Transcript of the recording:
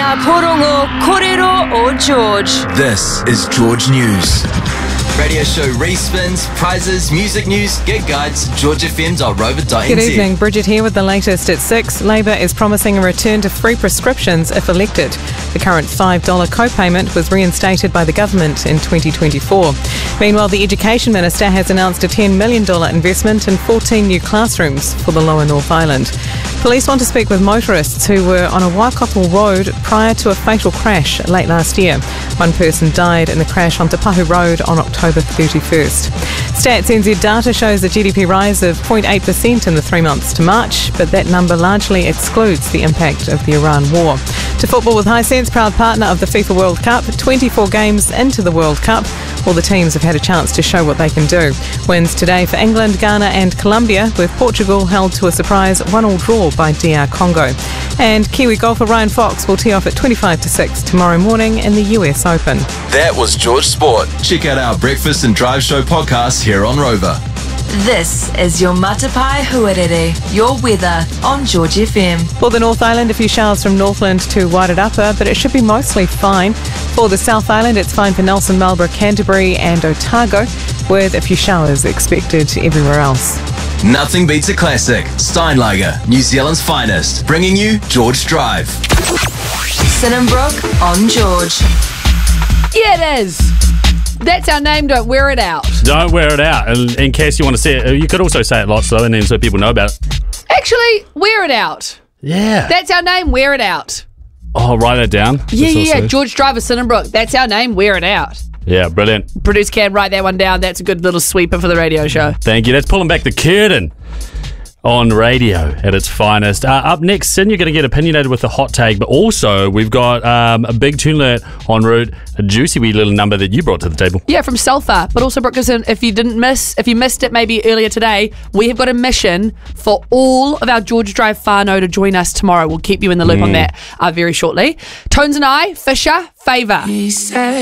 Ngā porongo kōrero o George. This is George News. Radio show respins, prizes, music news, gig guides, georgefm.rover.nz. Good evening, Bridget here with the latest at 6. Labor is promising a return to free prescriptions if elected. The current $5 co-payment was reinstated by the government in 2024. Meanwhile, the Education Minister has announced a $10 million investment in 14 new classrooms for the Lower North Island. Police want to speak with motorists who were on a Waikato road prior to a fatal crash late last year. One person died in the crash on Te Pahu Road on October 31st. Stats NZ data shows a GDP rise of 0.8% in the 3 months to March, but that number largely excludes the impact of the Iran war. To football with Hisense, proud partner of the FIFA World Cup. 24 games into the World Cup, all the teams have had a chance to show what they can do. Wins today for England, Ghana and Colombia, with Portugal held to a surprise 1-1 draw by DR Congo. And Kiwi golfer Ryan Fox will tee off at 25-6 tomorrow morning in the US Open. That was George Sport. Check out our Breakfast and Drive Show podcast here on Rover. This is your Matapai Huarere, your weather on George FM. For the North Island, a few showers from Northland to Wairarapa, but it should be mostly fine. For the South Island, it's fine for Nelson, Marlborough, Canterbury and Otago, with a few showers expected everywhere else. Nothing beats a classic. Steinlager, New Zealand's finest, bringing you George Drive. Sinenbrook on George. Yeah, it is. That's our name. Don't wear it out. Don't wear it out. And in case you want to say it, you could also say it lots though, and then so people know about it. Actually, wear it out. Yeah. That's our name. Wear it out. Oh, write that down. Yeah. George Driver Sinenbrook. That's our name. Wear it out. Yeah, brilliant. Producer Cam, write that one down. That's a good little sweeper for the radio show. Thank you. That's pulling back the curtain on radio at its finest. Up next, Sin, you're going to get opinionated with the hot take, but also we've got a big tune alert en route, a juicy wee little number that you brought to the table. Yeah, from Sulphur. But also, Brookerson, if you missed it maybe earlier today, we have got a mission for all of our George Drive whānau to join us tomorrow. We'll keep you in the loop on that very shortly. Tones and I, Fisher, Favour.